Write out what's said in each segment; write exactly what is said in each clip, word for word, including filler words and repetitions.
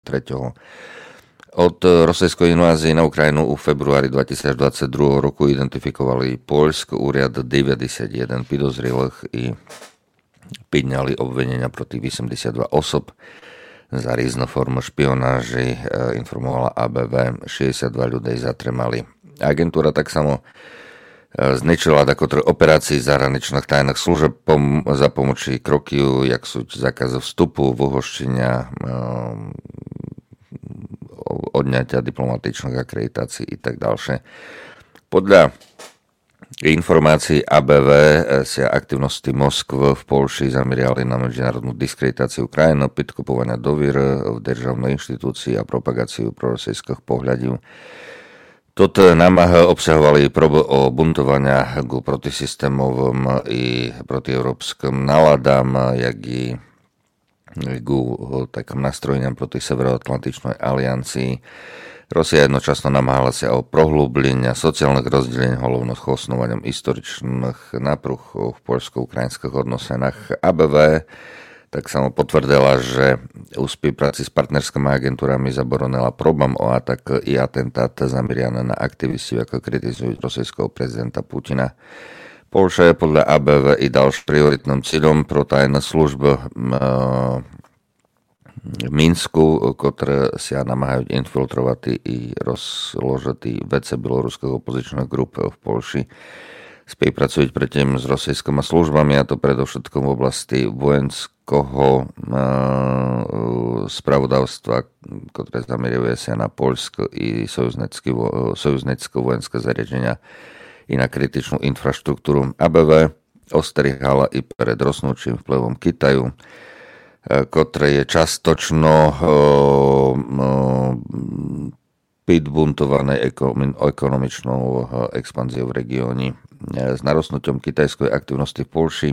tretieho Od rozsejskej invázie na Ukrajinu v februári dvetisícdvadsaťdva roku identifikovali Poľsko úriad deväťdesiatjeden podozrelých i podňali obvinenia proti osemdesiatdva osob. Za rýznu formu špionáži informovala á bé vé, šesťdesiatdva ľudí zatremali. Agentúra tak samo znečila takotre operácií zahraničných tajných služeb pom- za pomoci krokov, jak sú zákaz vstupu, vyhošťenia, odňatia diplomatičných akreditácií i tak ďalšie. Podľa informácií á bé vé sa aktivnosti Moskvy v Polši zameriali na medzinárodnú diskreditáciu krajiny, podkupovania dôvery v državnej inštitúcii a propagáciu prorosejských pohľadov. Toto námahy obsahovali proby o buntovania ku protisystémovým i protieurópskym náladám, jak i ku takým nastrojeniam proti Severoatlantičnej aliancii. Rusia jednočasno namáhala sa o prohlúblenia sociálnych rozdelení hlavných osnovaním historičných napruh v poľsko-ukrajinských odnosenách. á bé vé tak samo potvrdila, že v spolupráci s partnerskými agentúrami zabronila probám o atak i atentát zameriané na aktivistov, ako kritizujú rosijského prezidenta Putina. Poľša je podľa á bé vé i ďalším prioritným cieľom pro tajné služby v Minsku, ktoré sa namáhajú infiltrovať i rozložiť vece bieloruských opozičných grup v Polši. Spolupracujú predtým s rosijskými službami, a to predovšetkom v oblasti vojenského spravodajstva, ktoré zameriavuje sa na Poľsko i sojuznecké vojenské zariadenia i na kritičnú infraštruktúru. á bé vé osterihala i pred rostnúcim vplyvom Kitaju, ktoré je častočno podbuntované ekonomičnou expanziou v regióne. S narostnutím kitajskej aktivnosti v Polši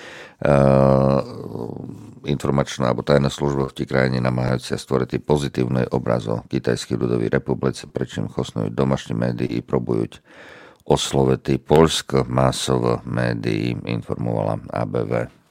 informačná alebo tajná služba v tej krajine namáhajú sa stvoriť pozitívny obraz o Kitajskej ľudovej republice, pričom chosnujú domášní médií i probujú osloviť poľské masové médií, informovala á bé vé.